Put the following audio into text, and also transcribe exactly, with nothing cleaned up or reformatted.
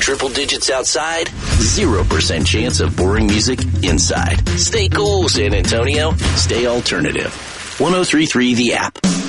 Triple digits outside, zero percent chance of boring music inside. Stay cool, San Antonio. Stay alternative. one oh three point three The App.